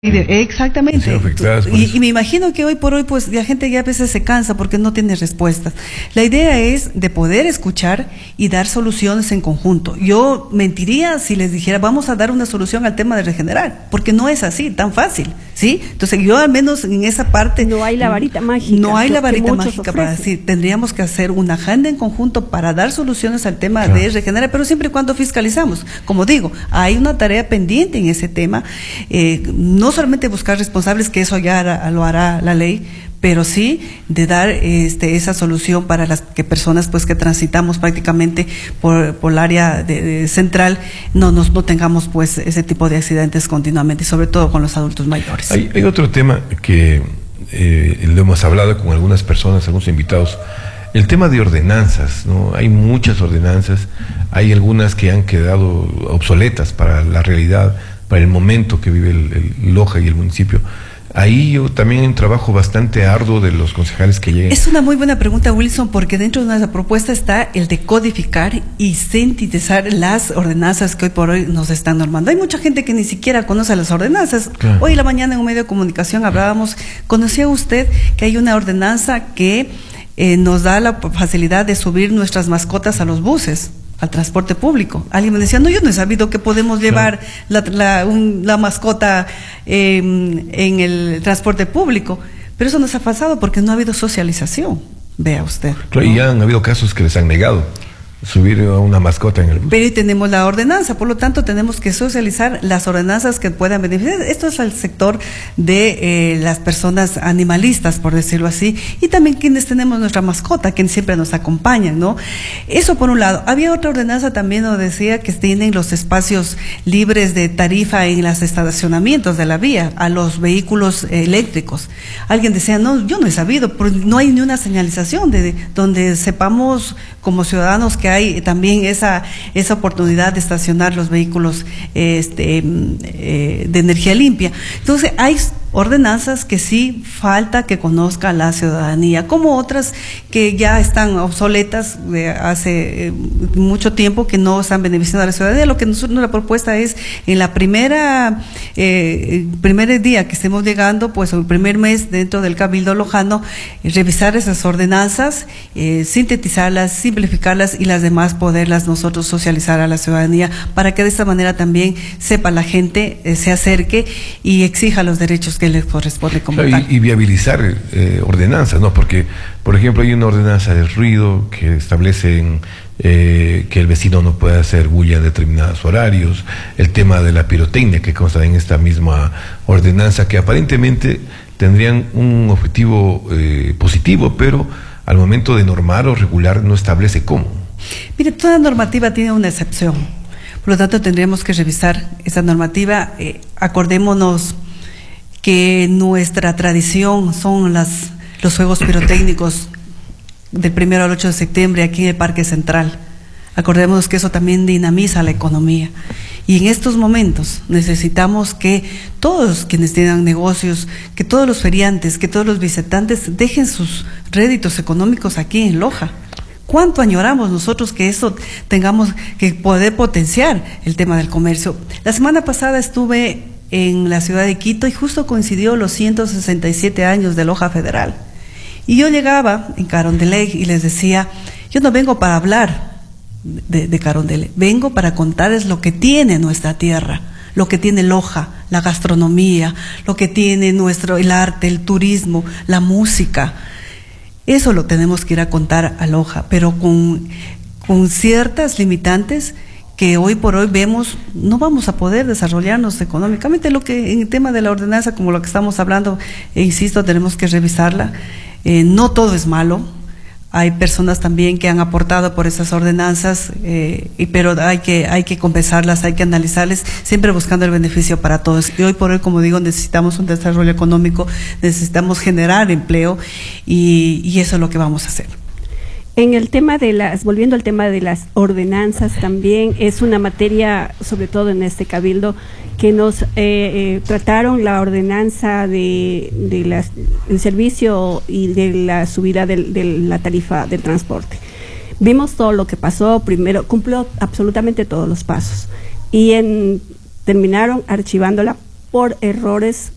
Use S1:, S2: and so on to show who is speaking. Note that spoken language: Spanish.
S1: Exactamente.
S2: Y
S1: me imagino que hoy por hoy pues la gente ya a veces se cansa porque no tiene respuestas. La idea es de poder escuchar y dar soluciones en conjunto. Yo mentiría si les dijera vamos a dar una solución al tema de regenerar, porque no es así, tan fácil, ¿sí? Entonces yo al menos en esa parte...
S3: No hay la varita mágica.
S1: No hay la varita mágica para decir, tendríamos que hacer una agenda en conjunto para dar soluciones al tema de regenerar, pero siempre y cuando fiscalizamos. Como digo, hay una tarea pendiente en ese tema, no solamente buscar responsables, que eso ya lo hará la ley, pero sí de dar esa solución para las personas pues que transitamos prácticamente por el área central, no tengamos pues ese tipo de accidentes continuamente, y sobre todo con los adultos mayores.
S2: Hay otro tema que lo hemos hablado con algunas personas, algunos invitados, el tema de ordenanzas, ¿no? Hay muchas ordenanzas, hay algunas que han quedado obsoletas para la realidad, para el momento que vive el Loja y el municipio. Ahí yo también un trabajo bastante arduo de los concejales que lleguen.
S1: Es una muy buena pregunta, Wilson, porque dentro de nuestra propuesta está el de codificar y sintetizar las ordenanzas que hoy por hoy nos están normando. Hay mucha gente que ni siquiera conoce las ordenanzas. Claro. Hoy en la mañana en un medio de comunicación hablábamos, ¿conocía usted que hay una ordenanza que nos da la facilidad de subir nuestras mascotas a los buses, al transporte público? Alguien me decía, no, yo no he sabido que podemos llevar la mascota en el transporte público, pero eso nos ha pasado porque no ha habido socialización, vea usted.
S2: Claro, ¿no? Y ya han habido casos que les han negado subir a una mascota en el bus.
S1: Pero y tenemos la ordenanza, por lo tanto tenemos que socializar las ordenanzas que puedan beneficiar. Esto es al sector de las personas animalistas, por decirlo así, y también quienes tenemos nuestra mascota, quienes siempre nos acompañan, ¿no? Eso por un lado. Había otra ordenanza también donde decía que tienen los espacios libres de tarifa en los estacionamientos de la vía a los vehículos eléctricos. Alguien decía, no, yo no he sabido, no hay ni una señalización donde sepamos como ciudadanos que hay también esa oportunidad de estacionar los vehículos de energía limpia. Entonces hay ordenanzas que sí falta que conozca la ciudadanía, como otras que ya están obsoletas de hace mucho tiempo, que no están beneficiando a la ciudadanía. Lo que nosotros, la propuesta es en la primer día que estemos llegando, pues el primer mes dentro del Cabildo Lojano, revisar esas ordenanzas, sintetizarlas, simplificarlas y las demás poderlas nosotros socializar a la ciudadanía para que de esta manera también sepa la gente, se acerque y exija los derechos que les corresponde como tal.
S2: Y viabilizar ordenanzas, ¿no? Porque, por ejemplo, hay una ordenanza de ruido que establece que el vecino no puede hacer bulla en determinados horarios, el tema de la pirotecnia que consta en esta misma ordenanza, que aparentemente tendrían un objetivo positivo, pero al momento de normar o regular no establece cómo.
S1: Mire, toda normativa tiene una excepción, por lo tanto tendríamos que revisar esa normativa. Acordémonos que nuestra tradición son los juegos pirotécnicos del 1 al 8 de septiembre aquí en el Parque Central. Acordémonos que eso también dinamiza la economía. Y en estos momentos necesitamos que todos quienes tengan negocios, que todos los feriantes, que todos los visitantes dejen sus réditos económicos aquí en Loja. ¿Cuánto añoramos nosotros que eso tengamos que poder potenciar el tema del comercio? La semana pasada estuve en la ciudad de Quito y justo coincidió los 167 años de Loja Federal. Y yo llegaba en Carondelet y les decía, yo no vengo para hablar de Carondelet, vengo para contarles lo que tiene nuestra tierra, lo que tiene Loja, la gastronomía, lo que tiene el arte, el turismo, la música. Eso lo tenemos que ir a contar a Loja, pero con ciertas limitantes que hoy por hoy vemos, no vamos a poder desarrollarnos económicamente. Lo que en el tema de la ordenanza, como lo que estamos hablando, insisto, tenemos que revisarla. No todo es malo. Hay personas también que han aportado por esas ordenanzas, pero hay que compensarlas, hay que analizarlas, siempre buscando el beneficio para todos. Y hoy por hoy, como digo, necesitamos un desarrollo económico, necesitamos generar empleo y eso es lo que vamos a hacer.
S3: En el tema volviendo al tema de las ordenanzas, también es una materia, sobre todo en este cabildo, que nos trataron la ordenanza del servicio y de la subida de la tarifa del transporte. Vimos todo lo que pasó, primero cumplió absolutamente todos los pasos y terminaron archivándola por errores